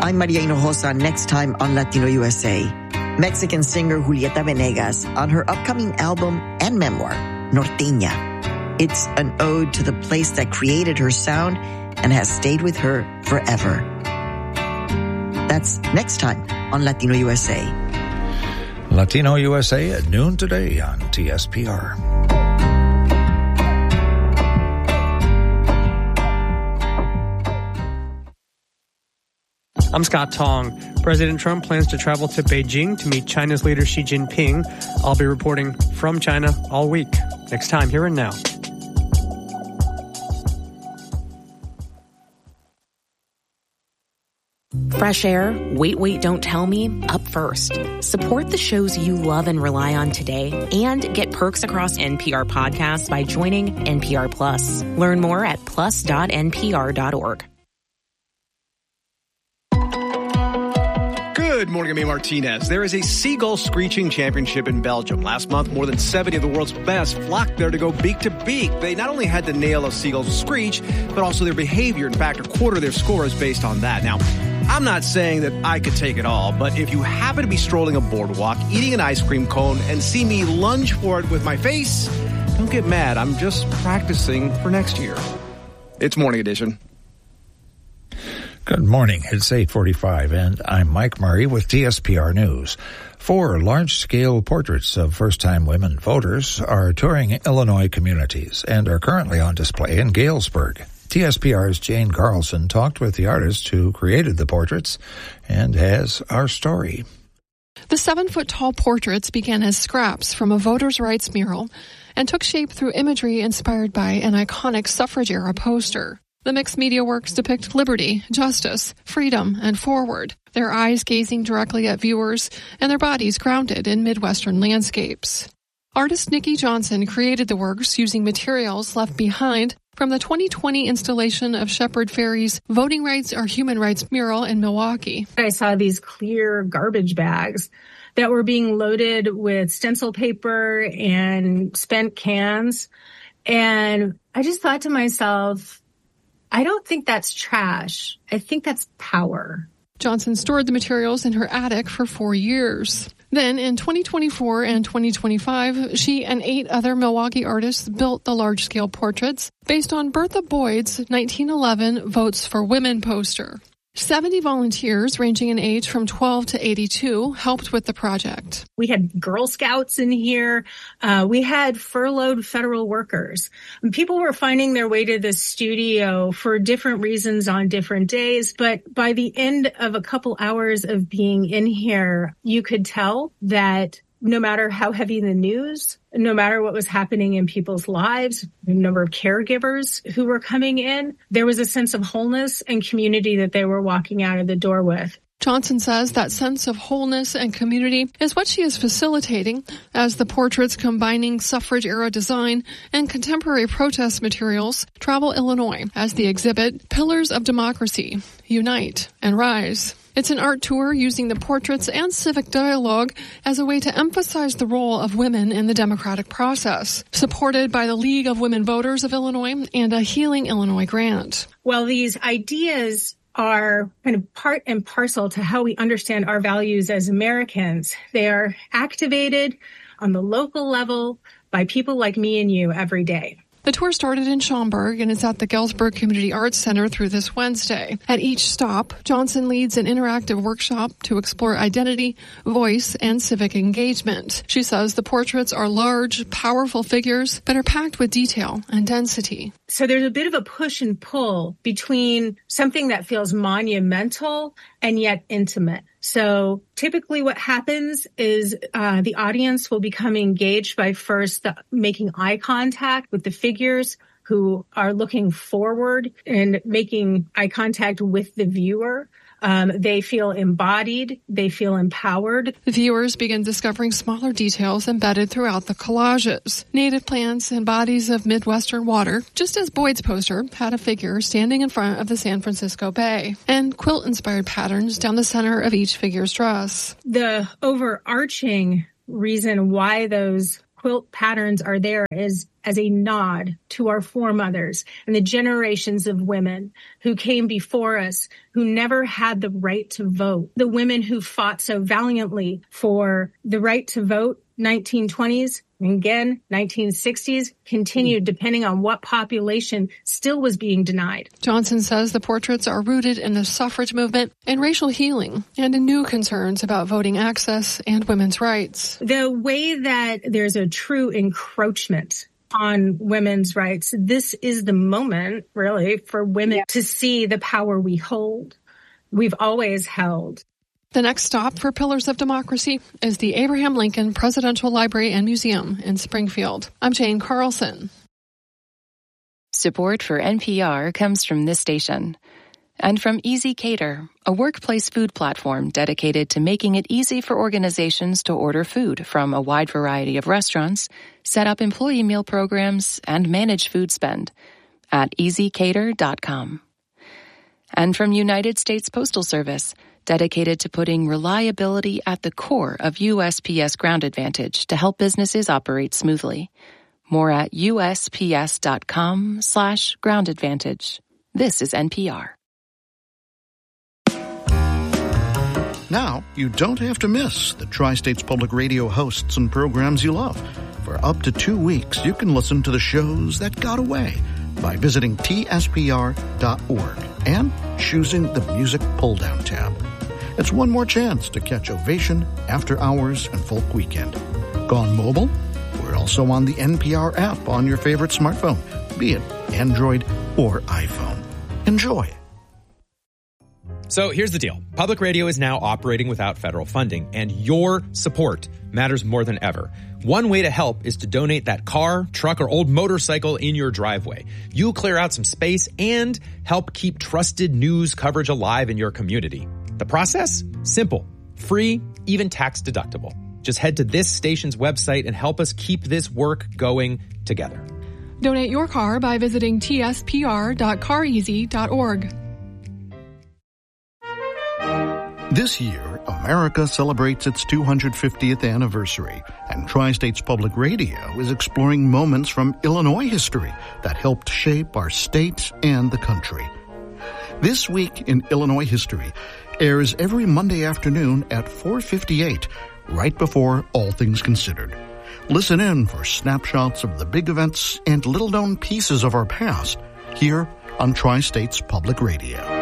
I'm Maria Hinojosa. Next time on Latino USA, Mexican singer Julieta Venegas on her upcoming album and memoir, Norteña. It's an ode to the place that created her sound and has stayed with her forever. That's next time on Latino USA. Latino USA at noon today on TSPR. I'm Scott Tong. President Trump plans to travel to Beijing to meet China's leader Xi Jinping. I'll be reporting from China all week. Next time, Here and Now. Fresh Air, Wait, Don't Tell Me, up first. Support the shows you love and rely on today and get perks across NPR podcasts by joining NPR Plus. Learn more at plus.npr.org. Good morning, I'm Amy Martinez. There is a seagull screeching championship in Belgium. Last month, more than 70 of the world's best flocked there to go beak to beak. They not only had to nail a seagull's screech, but also their behavior. In fact, a quarter of their score is based on that. Now, I'm not saying that I could take it all, but if you happen to be strolling a boardwalk, eating an ice cream cone, and see me lunge for it with my face, don't get mad. I'm just practicing for next year. It's Morning Edition. Good morning. It's 8:45, and I'm Mike Murray with TSPR News. 4 large-scale portraits of first-time women voters are touring Illinois communities and are currently on display in Galesburg. TSPR's Jane Carlson talked with the artist who created the portraits and has our story. The 7-foot-tall portraits began as scraps from a voters' rights mural and took shape through imagery inspired by an iconic suffrage-era poster. The mixed media works depict liberty, justice, freedom, and forward, their eyes gazing directly at viewers and their bodies grounded in Midwestern landscapes. Artist Nikki Johnson created the works using materials left behind from the 2020 installation of Shepard Fairey's Voting Rights Are Human Rights mural in Milwaukee. I saw these clear garbage bags that were being loaded with stencil paper and spent cans. And I just thought to myself, I don't think that's trash. I think that's power. Johnson stored the materials in her attic for 4 years. Then, in 2024 and 2025, she and 8 other Milwaukee artists built the large-scale portraits based on Bertha Boyd's 1911 Votes for Women poster. 70 volunteers ranging in age from 12 to 82 helped with the project. We had Girl Scouts in here. We had furloughed federal workers. And people were finding their way to the studio for different reasons on different days. But by the end of a couple hours of being in here, you could tell that no matter how heavy the news, no matter what was happening in people's lives, the number of caregivers who were coming in, there was a sense of wholeness and community that they were walking out of the door with. Johnson says that sense of wholeness and community is what she is facilitating as the portraits combining suffrage-era design and contemporary protest materials travel Illinois as the exhibit Pillars of Democracy, Unite and Rise. It's an art tour using the portraits and civic dialogue as a way to emphasize the role of women in the democratic process, supported by the League of Women Voters of Illinois and a Healing Illinois grant. Well, these ideas are kind of part and parcel to how we understand our values as Americans. They are activated on the local level by people like me and you every day. The tour started in Schaumburg and is at the Galesburg Community Arts Center through this Wednesday. At each stop, Johnson leads an interactive workshop to explore identity, voice, and civic engagement. She says the portraits are large, powerful figures that are packed with detail and density. So there's a bit of a push and pull between something that feels monumental and yet intimate. So typically what happens is the audience will become engaged by first making eye contact with the figures who are looking forward and making eye contact with the viewer. They feel embodied. They feel empowered. The viewers begin discovering smaller details embedded throughout the collages. Native plants and bodies of Midwestern water, just as Boyd's poster had a figure standing in front of the San Francisco Bay, and quilt-inspired patterns down the center of each figure's dress. The overarching reason why those quilt patterns are there as a nod to our foremothers and the generations of women who came before us, who never had the right to vote. The women who fought so valiantly for the right to vote, 1920s, and again, 1960s, continued depending on what population still was being denied. Johnson says the portraits are rooted in the suffrage movement and racial healing and in new concerns about voting access and women's rights. The way that there's a true encroachment on women's rights, this is the moment, really, for women to see the power we hold. We've always held. The next stop for Pillars of Democracy is the Abraham Lincoln Presidential Library and Museum in Springfield. I'm Jane Carlson. Support for NPR comes from this station and from Easy Cater, a workplace food platform dedicated to making it easy for organizations to order food from a wide variety of restaurants, set up employee meal programs, and manage food spend at easycater.com. And from United States Postal Service, dedicated to putting reliability at the core of USPS Ground Advantage to help businesses operate smoothly. More at USPS.com/Ground Advantage. This is NPR. Now, you don't have to miss the Tri-States Public Radio hosts and programs you love. For up to 2 weeks, you can listen to the shows that got away by visiting tspr.org and choosing the Music Pull-Down tab. It's one more chance to catch Ovation, After Hours, and Folk Weekend. Gone mobile? We're also on the NPR app on your favorite smartphone, be it Android or iPhone. Enjoy. So here's the deal. Public radio is now operating without federal funding, and your support matters more than ever. One way to help is to donate that car, truck, or old motorcycle in your driveway. You'll clear out some space and help keep trusted news coverage alive in your community. The process? Simple, free, even tax deductible. Just head to this station's website and help us keep this work going together. Donate your car by visiting tspr.careasy.org. This year, America celebrates its 250th anniversary, and Tri-States Public Radio is exploring moments from Illinois history that helped shape our state and the country. This Week in Illinois History airs every Monday afternoon at 4:58, right before All Things Considered. Listen in for snapshots of the big events and little-known pieces of our past here on Tri-States Public Radio.